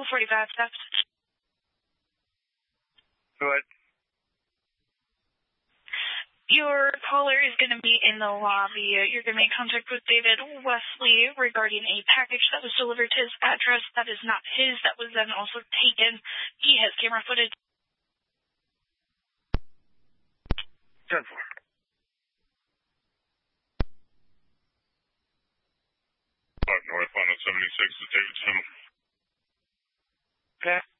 45 steps. Go ahead. Your caller is going to be in the lobby. You're going to make contact with David Wesley regarding a package that was delivered to his address that is not his, that was then also taken. He has camera footage. 10-4. North on 76 is David Sim. Okay.